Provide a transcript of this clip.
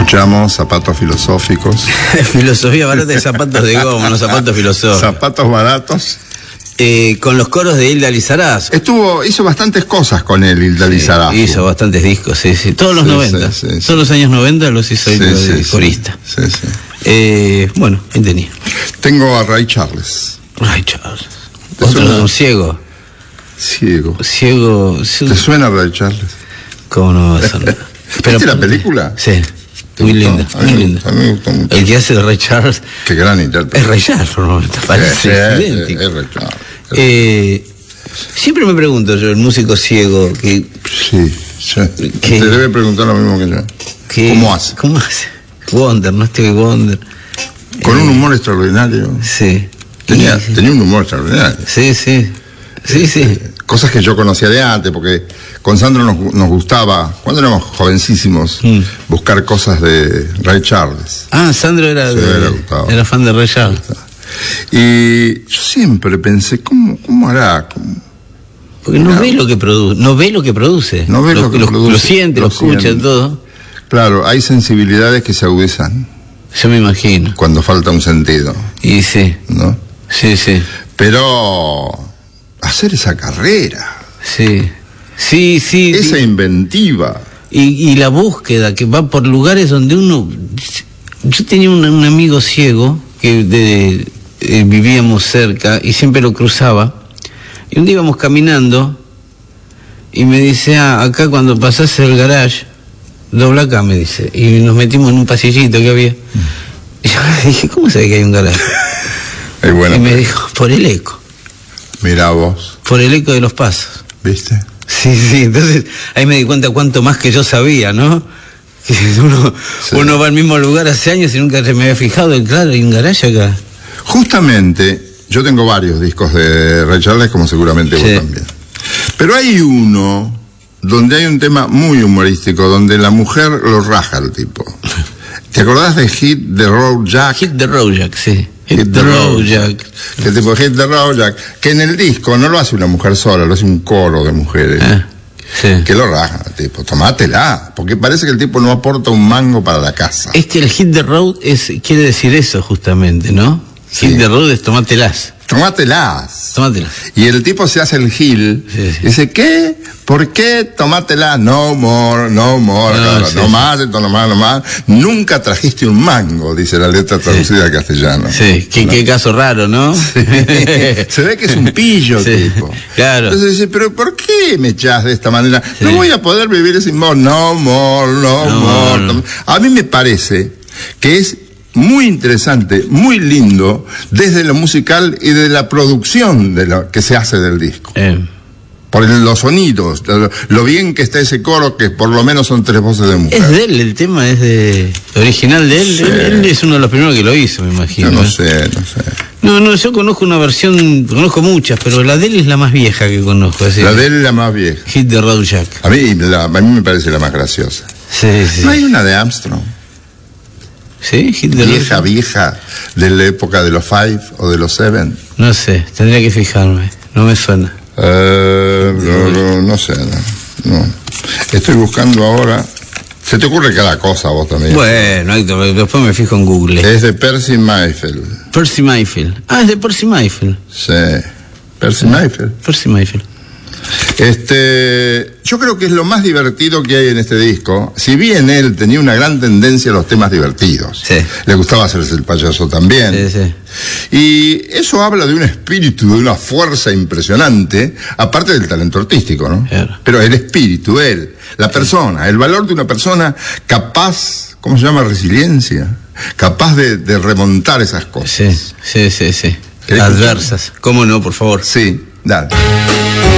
Escuchamos Zapatos Filosóficos. Filosofía barata de zapatos de goma, no zapatos filosóficos. Zapatos baratos. Con los coros de Hilda Lizarazo. Hizo bastantes cosas con él, Hilda Lizarazo. Hizo bastantes discos, sí. Todos los 90. Todos los años 90 los hizo Hilda de corista. Bueno, ¿quién tenía? Tengo a Ray Charles. Ray Charles. Otro ciego. Ciego. ¿Te suena Ray Charles? ¿Cómo no? ¿Viste la película? Sí. Muy linda, muy linda. A mí me gustó mucho. El que hace de Ray Charles. Qué gran intérprete. Es Ray Charles, ¿no? Parece idéntico. Es Ray Charles. Siempre me pregunto yo, el músico ciego, que... Sí. Te debe preguntar lo mismo que yo. ¿Cómo hace? Wonder, ¿no? Stevie Wonder. Con un humor extraordinario. Sí. Tenía un humor extraordinario. Sí. Cosas que yo conocía de antes, porque con Sandro nos gustaba, cuando éramos jovencísimos, buscar cosas de Ray Charles. Sandro era fan de Ray Charles. Y yo siempre pensé, ¿cómo hará? Porque no ve lo que produce. Lo siente, lo escucha, todo. Claro, hay sensibilidades que se agudizan. Yo me imagino. Cuando falta un sentido. Y sí. ¿No? Sí. Pero hacer esa carrera. Sí. Esa inventiva. Y la búsqueda que va por lugares donde uno... Yo tenía un amigo ciego que vivíamos cerca y siempre lo cruzaba. Y un día íbamos caminando y me dice, acá cuando pasás el garage, dobla acá, me dice. Y nos metimos en un pasillito que había. Y yo le dije, ¿cómo sabe que hay un garage? Y me dijo, por el eco. Mirá vos. Por el eco de los pasos. ¿Viste? Sí, entonces ahí me di cuenta cuánto más que yo sabía, ¿no? Que uno va al mismo lugar hace años y nunca se me había fijado, y claro, hay un garage acá. Justamente, yo tengo varios discos de Ray Charles, como seguramente vos también. Pero hay uno donde hay un tema muy humorístico, donde la mujer lo raja al tipo. ¿Te acordás de Hit the Road Jack? Hit the Road Jack, sí. Hit the Road Jack. Que tipo Hit the Road Jack. Que en el disco no lo hace una mujer sola, lo hace un coro de mujeres. Que lo rajan al tipo. Tomátela. Porque parece que el tipo no aporta un mango para la casa. Es que el Hit the Road quiere decir eso justamente, ¿no? Hit the Road es tomátelas. Y el tipo se hace el gil. Dice, ¿qué? ¿Por qué? Tomátelas. No more. No más. Nunca trajiste un mango, dice la letra traducida al castellano. Sí, qué caso raro, ¿no? Se ve que es un pillo, tipo. Claro. Entonces dice, ¿pero por qué me echás de esta manera? No voy a poder vivir sin more. No more. A mí me parece que es muy interesante, muy lindo, desde lo musical y de la producción de lo que se hace del disco. Por los sonidos, lo bien que está ese coro, que por lo menos son 3 voces de mujer. Es de él, el tema es original de él. Él es uno de los primeros que lo hizo, me imagino. Yo no sé. No, yo conozco una versión, conozco muchas, pero la de él es la más vieja que conozco. La de él es la más vieja. Hit the Road Jack. A mí me parece la más graciosa. Sí. ¿No hay una de Armstrong? ¿Sí? Vieja, de la época de los Five o de los Seven. No sé, tendría que fijarme, no me suena. No sé, no. Estoy buscando ahora. Se te ocurre cada cosa a vos también. Bueno, Héctor, después me fijo en Google. Es de Percy Mayfield. Es de Percy Mayfield. Sí, Percy Mayfield. Yo creo que es lo más divertido que hay en este disco. Si bien él tenía una gran tendencia a los temas divertidos, le gustaba hacerse el payaso también. Y eso habla de un espíritu, de una fuerza impresionante, aparte del talento artístico, ¿no? Pero el espíritu, la persona, el valor de una persona capaz, ¿cómo se llama? Resiliencia, capaz de remontar esas cosas. Sí. Adversas. ¿Cómo no, por favor? Sí, dale.